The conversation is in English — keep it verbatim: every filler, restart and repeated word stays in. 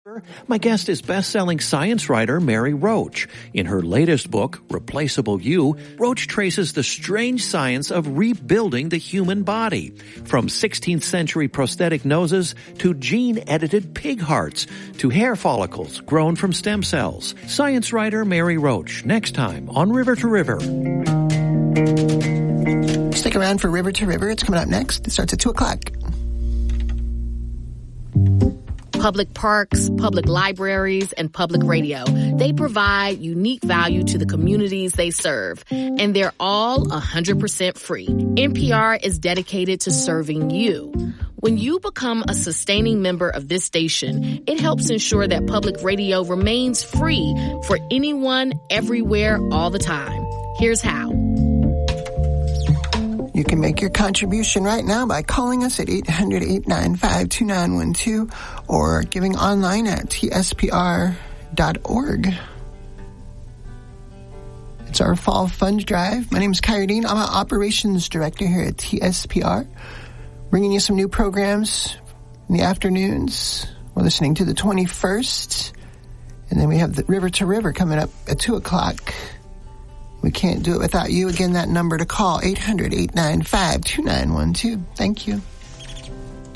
My guest is best-selling science writer Mary Roach. In her latest book, Replaceable You, Roach traces the strange science of rebuilding the human body, from sixteenth century prosthetic noses to gene-edited pig hearts to hair follicles grown from stem cells. Science writer Mary Roach, next time on River to River. Stick around for River to River. It's coming up next. It starts at two o'clock. Public parks, public libraries, and public radio. They provide unique value to the communities they serve, and they're all one hundred percent free. N P R is dedicated to serving you. When you become a sustaining member of this station, it helps ensure that public radio remains free for anyone, everywhere, all the time. Here's how. You can make your contribution right now by calling us at eight hundred, eight nine five, two nine one two or giving online at T S P R dot org. It's our fall fund drive. My name is Kyra Dean. I'm an operations director here at T S P R, bringing you some new programs in the afternoons. We're listening to the twenty-first, and then we have the River to River coming up at two o'clock. We can't do it without you. Again, that number to call, eight hundred, eight nine five, two nine one two. Thank you.